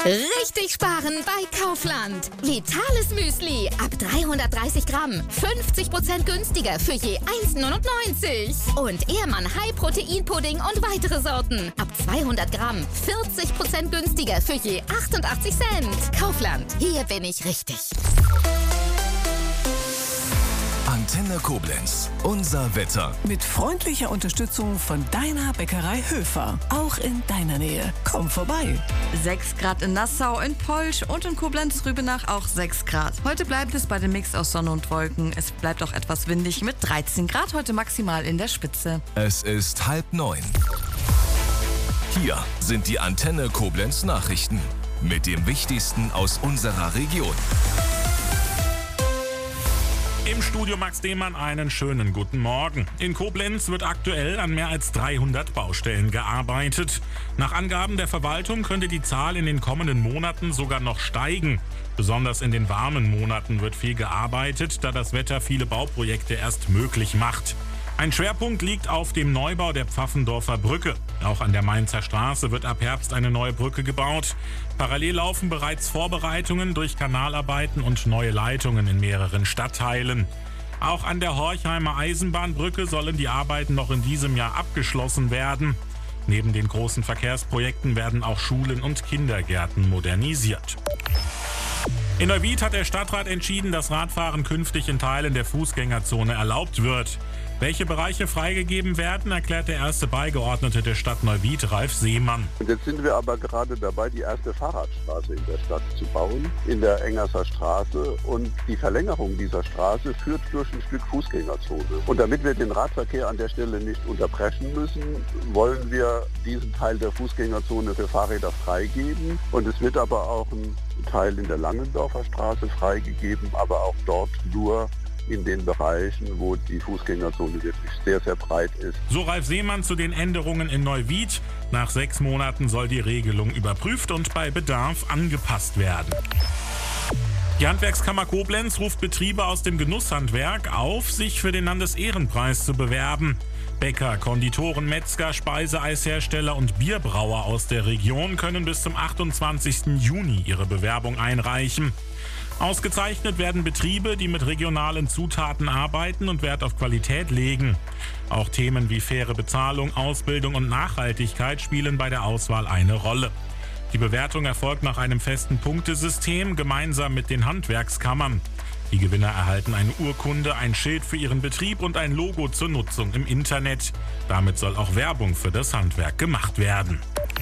Richtig sparen bei Kaufland. Vitales Müsli ab 330 Gramm. 50% günstiger für je 1,99. Und Ehrmann High Protein Pudding und weitere Sorten. Ab 200 Gramm. 40% günstiger für je 88 Cent. Kaufland. Hier bin ich richtig. Antenne Koblenz. Unser Wetter. Mit freundlicher Unterstützung von deiner Bäckerei Höfer. Auch in deiner Nähe. Komm vorbei. 6 Grad in Nassau, in Polch und in Koblenz-Rübenach auch 6 Grad. Heute bleibt es bei dem Mix aus Sonne und Wolken. Es bleibt auch etwas windig mit 13 Grad heute maximal in der Spitze. Es ist 8:30. Hier sind die Antenne Koblenz Nachrichten. Mit dem Wichtigsten aus unserer Region. Im Studio Max Demann einen schönen guten Morgen. In Koblenz wird aktuell an mehr als 300 Baustellen gearbeitet. Nach Angaben der Verwaltung könnte die Zahl in den kommenden Monaten sogar noch steigen. Besonders in den warmen Monaten wird viel gearbeitet, da das Wetter viele Bauprojekte erst möglich macht. Ein Schwerpunkt liegt auf dem Neubau der Pfaffendorfer Brücke. Auch an der Mainzer Straße wird ab Herbst eine neue Brücke gebaut. Parallel laufen bereits Vorbereitungen durch Kanalarbeiten und neue Leitungen in mehreren Stadtteilen. Auch an der Horchheimer Eisenbahnbrücke sollen die Arbeiten noch in diesem Jahr abgeschlossen werden. Neben den großen Verkehrsprojekten werden auch Schulen und Kindergärten modernisiert. In Neuwied hat der Stadtrat entschieden, dass Radfahren künftig in Teilen der Fußgängerzone erlaubt wird. Welche Bereiche freigegeben werden, erklärt der erste Beigeordnete der Stadt Neuwied, Ralf Seemann. Und jetzt sind wir aber gerade dabei, die erste Fahrradstraße in der Stadt zu bauen, in der Engerser Straße. Und die Verlängerung dieser Straße führt durch ein Stück Fußgängerzone. Und damit wir den Radverkehr an der Stelle nicht unterbrechen müssen, wollen wir diesen Teil der Fußgängerzone für Fahrräder freigeben. Und es wird aber auch ein Teil in der Langendorfer Straße freigegeben, aber auch dort nur in den Bereichen, wo die Fußgängerzone wirklich sehr, sehr breit ist. So Ralf Seemann zu den Änderungen in Neuwied. Nach 6 Monaten soll die Regelung überprüft und bei Bedarf angepasst werden. Die Handwerkskammer Koblenz ruft Betriebe aus dem Genusshandwerk auf, sich für den Landesehrenpreis zu bewerben. Bäcker, Konditoren, Metzger, Speiseeishersteller und Bierbrauer aus der Region können bis zum 28. Juni ihre Bewerbung einreichen. Ausgezeichnet werden Betriebe, die mit regionalen Zutaten arbeiten und Wert auf Qualität legen. Auch Themen wie faire Bezahlung, Ausbildung und Nachhaltigkeit spielen bei der Auswahl eine Rolle. Die Bewertung erfolgt nach einem festen Punktesystem gemeinsam mit den Handwerkskammern. Die Gewinner erhalten eine Urkunde, ein Schild für ihren Betrieb und ein Logo zur Nutzung im Internet. Damit soll auch Werbung für das Handwerk gemacht werden.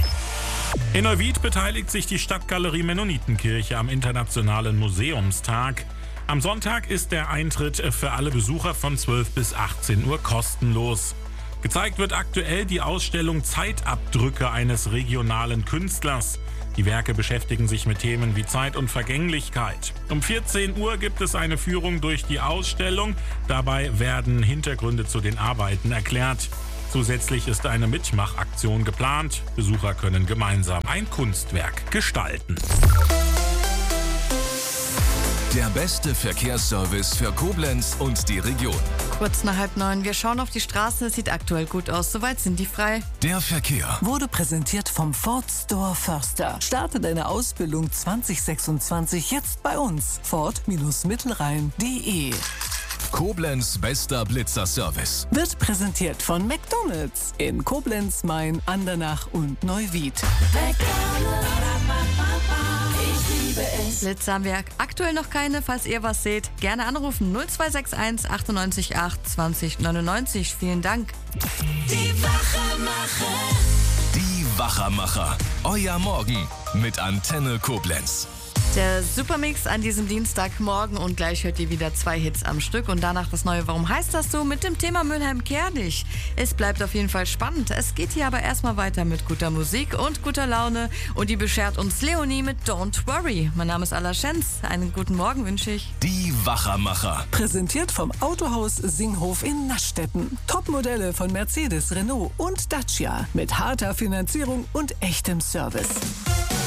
In Neuwied beteiligt sich die Stadtgalerie Mennonitenkirche am Internationalen Museumstag. Am Sonntag ist der Eintritt für alle Besucher von 12 bis 18 Uhr kostenlos. Gezeigt wird aktuell die Ausstellung Zeitabdrücke eines regionalen Künstlers. Die Werke beschäftigen sich mit Themen wie Zeit und Vergänglichkeit. Um 14 Uhr gibt es eine Führung durch die Ausstellung. Dabei werden Hintergründe zu den Arbeiten erklärt. Zusätzlich ist eine Mitmachaktion geplant. Besucher können gemeinsam ein Kunstwerk gestalten. Der beste Verkehrsservice für Koblenz und die Region. Kurz nach 8:30. Wir schauen auf die Straße. Es sieht aktuell gut aus. Soweit sind die frei. Der Verkehr Wurde präsentiert vom Ford Store Förster. Starte deine Ausbildung 2026 jetzt bei uns. Ford-Mittelrhein.de. Koblenz bester Blitzerservice. Wird präsentiert von McDonald's in Koblenz, Main, Andernach und Neuwied. Blitze haben wir aktuell noch keine. Falls ihr was seht, gerne anrufen. 0261 98 8 20 99. Vielen Dank. Die Wachermacher. Euer Morgen mit Antenne Koblenz. Der Supermix an diesem Dienstagmorgen und gleich hört ihr wieder 2 Hits am Stück und danach das neue Warum heißt das so mit dem Thema Mülheim-Kerlich. Es bleibt auf jeden Fall spannend. Es geht hier aber erstmal weiter mit guter Musik und guter Laune und die beschert uns Leonie mit Don't Worry. Mein Name ist Alla Schenz. Einen guten Morgen wünsche ich. Die Wachermacher. Präsentiert vom Autohaus Singhof in Naschstetten. Topmodelle von Mercedes, Renault und Dacia mit harter Finanzierung und echtem Service.